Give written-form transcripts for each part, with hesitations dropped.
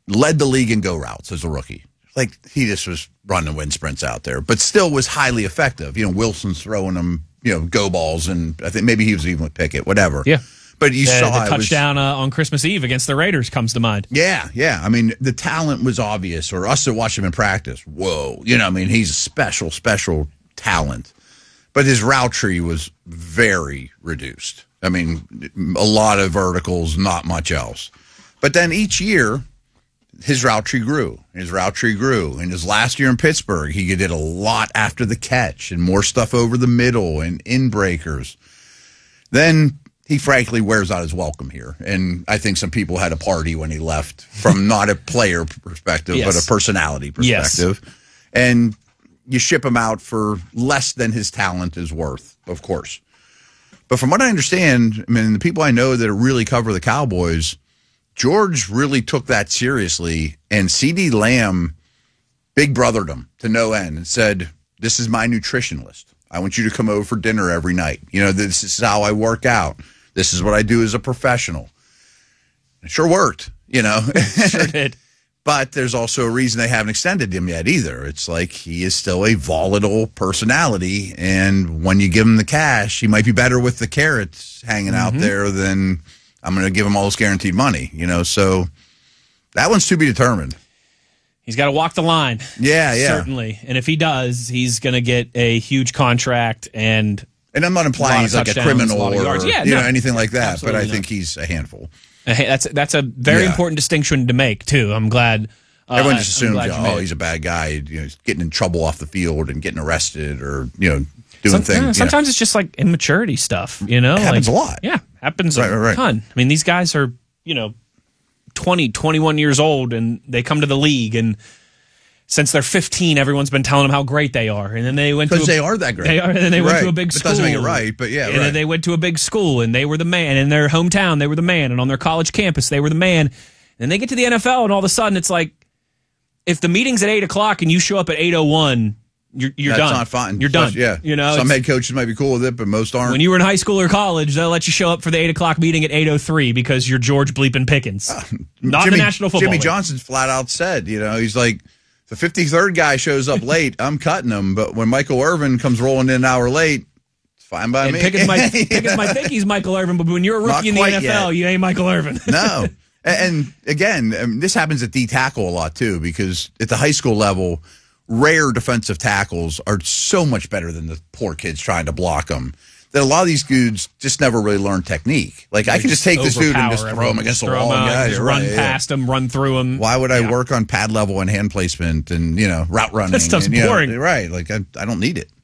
led the league in go routes as a rookie. Like, he just was running wind sprints out there, but still was highly effective. Wilson's throwing him, go balls, and I think maybe he was even with Pickett, whatever. Yeah. But you saw the touchdown on Christmas Eve against the Raiders comes to mind. Yeah. I mean, the talent was obvious, or us that watched him in practice. Whoa. He's a special talent. But his route tree was very reduced. I mean, a lot of verticals, not much else. But then each year, his route tree grew. In his last year in Pittsburgh, he did a lot after the catch and more stuff over the middle and in breakers. Then he frankly wears out his welcome here. And I think some people had a party when he left from not a player perspective, but a personality perspective. Yes. And you ship him out for less than his talent is worth, of course. But from what I understand, I mean, the people I know that really cover the Cowboys, George really took that seriously, and CeeDee Lamb big brothered him to no end and said, "This is my nutrition list. I want you to come over for dinner every night. This is how I work out. This is what I do as a professional." It sure worked, Sure did. But there's also a reason they haven't extended him yet either. It's like he is still a volatile personality, and when you give him the cash, he might be better with the carrots hanging out there than I'm going to give him all this guaranteed money. So that one's to be determined. He's got to walk the line. Yeah. Certainly. And if he does, he's going to get a huge contract and I'm not implying he's like a criminal or anything like that, but I think he's a handful. That's a very important distinction to make, too. I'm glad. Everyone just assumes, he's a bad guy, he's getting in trouble off the field and getting arrested or, doing things. Sometimes it's just like immaturity stuff, It happens a lot. Yeah, happens a ton. I mean, these guys are, 20, 21 years old, and they come to the league, and since they're 15, everyone's been telling them how great they are. And then they went because they are that great. And then they went to a big school. It doesn't make it right, but yeah. And then they went to a big school, and they were the man. In their hometown, they were the man. And on their college campus, they were the man. And then they get to the NFL, and all of a sudden, it's like, if the meeting's at 8 o'clock and you show up at 8:01, you're done. That's not fine. You're done. Yeah. Some head coaches might be cool with it, but most aren't. When you were in high school or college, they'll let you show up for the 8 o'clock meeting at 8:03 because you're George bleeping Pickens. Not the National Football League. Jimmy Johnson's flat out said, he's like, the 53rd guy shows up late, I'm cutting him. But when Michael Irvin comes rolling in an hour late, it's fine by me. Pickens might think he's Michael Irvin, but when you're a rookie in the NFL, you ain't Michael Irvin. No. And again, this happens at D tackle a lot too, because at the high school level, rare defensive tackles are so much better than the poor kids trying to block them, that a lot of these dudes just never really learn technique. Like, I can just take this dude and just throw him against the wall. Just run past him, run through him. Why would I work on pad level and hand placement and, route running? That stuff's boring. Right. Like, I don't need it.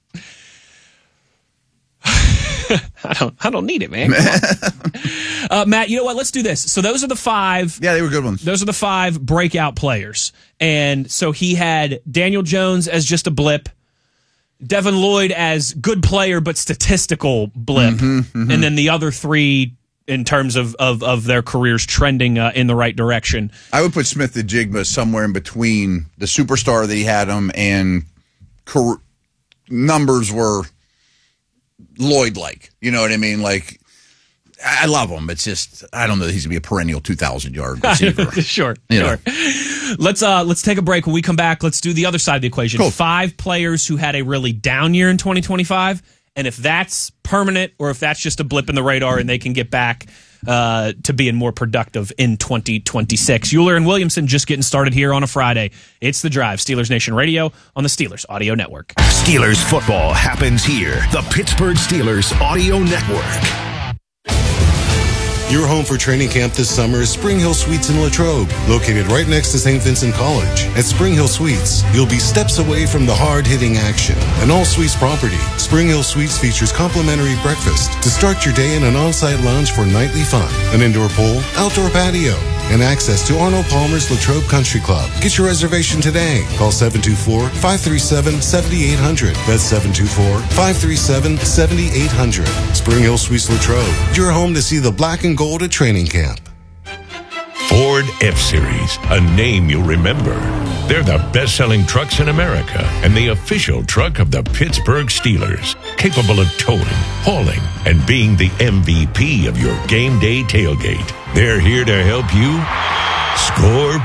I don't need it, man. Matt, you know what? Let's do this. So those are the 5. Yeah, they were good ones. Those are the 5 breakout players. And so he had Daniel Jones as just a blip, Devin Lloyd as good player but statistical blip, and then the other 3 in terms of their careers trending in the right direction. I would put Smith-Njigba somewhere in between the superstar that he had him and numbers were Lloyd-like. You know what I mean? Like, I love him. It's just, I don't know that he's going to be a perennial 2,000-yard receiver. Sure. Let's take a break. When we come back, let's do the other side of the equation. Cool. 5 players who had a really down year in 2025, and if that's permanent or if that's just a blip in the radar and they can get back to being more productive in 2026. Euler and Williamson just getting started here on a Friday. It's The Drive, Steelers Nation Radio on the Steelers Audio Network. Steelers football happens here. The Pittsburgh Steelers Audio Network. Your home for training camp this summer is Spring Hill Suites in Latrobe, located right next to St. Vincent College. At Spring Hill Suites, you'll be steps away from the hard-hitting action. An all-suites property, Spring Hill Suites features complimentary breakfast to start your day in an on-site lounge for nightly fun, an indoor pool, outdoor patio, and access to Arnold Palmer's Latrobe Country Club. Get your reservation today. Call 724-537-7800. That's 724-537-7800. Spring Hill Suites Latrobe, your home to see the black and gold at training camp. Ford F-Series, a name you'll remember. They're the best-selling trucks in America and the official truck of the Pittsburgh Steelers, capable of towing, hauling, and being the MVP of your game day tailgate. They're here to help you score